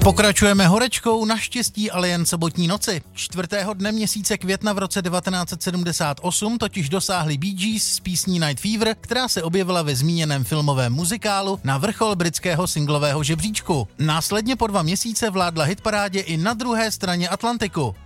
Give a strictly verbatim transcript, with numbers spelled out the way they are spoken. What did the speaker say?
Pokračujeme horečkou, naštěstí ale jen sobotní noci. Čtvrtého dne měsíce května v roce devatenáct set sedmdesát osm totiž dosáhli Bee Gees s písní Night Fever, která se objevila ve zmíněném filmovém muzikálu na vrchol britského singlového žebříčku. Následně po dva měsíce vládla hitparádě i na druhé straně Atlantiku.